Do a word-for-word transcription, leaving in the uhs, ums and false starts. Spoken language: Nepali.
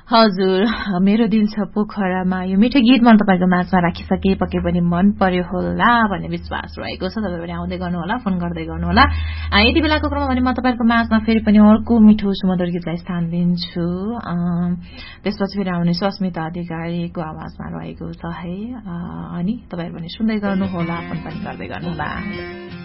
हजुर मेरो दिल छ पोखरामा यो मिठो गीत मन तपाईको माझमा राखिसके पक्कै पनि मन पर्यो होला भन्ने विश्वास रहेको छ। तपाईहरु पनि आउँदै गर्नु होला, फोन गर्दै गर्नु होला। यति बेलाको क्रममा भने म तपाईहरुको माझमा फेरि पनि अर्को मिठो सुमधुर गीतलाई स्थान दिन्छु। त्यसपछि फेरि आउने अस्मिता अधिकारीको आवाजमा रहेको छ है। अनि तपाईहरु पनि सुन्दै गर्नु होला, फोन पनि गर्दै गर्नु होला।